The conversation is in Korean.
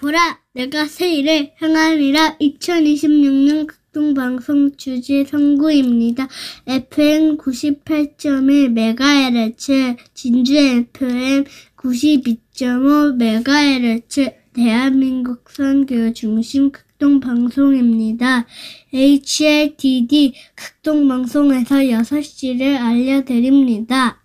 보라, 내가 새 일을 행하리라. 2026년 극동방송 주제 선구입니다. FM 98.1MHz, 진주 FM 92.5MHz, 대한민국 선교 중심 극동방송입니다. HLTD 극동방송에서 6시를 알려드립니다.